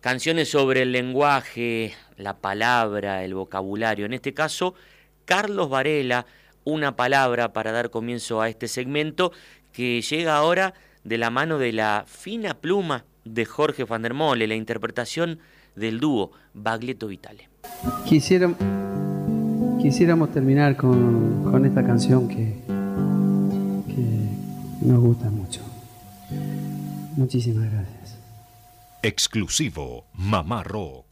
Canciones sobre el lenguaje, la palabra, el vocabulario. En este caso, Carlos Varela, una palabra para dar comienzo a este segmento que llega ahora de la mano de la fina pluma de Jorge van der Mole, la interpretación del dúo Baglietto Vitale. Quisiéramos terminar con esta canción que nos gusta mucho. Muchísimas gracias. Exclusivo Mamá Rock.